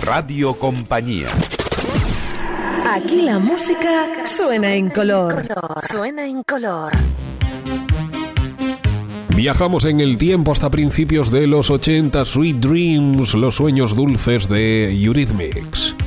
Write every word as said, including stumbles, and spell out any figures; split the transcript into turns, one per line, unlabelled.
Radio Compañía.
Aquí la música suena en color.
Suena en color.
Viajamos en el tiempo hasta principios de los ochenta. Sweet Dreams, los sueños dulces de Eurythmics.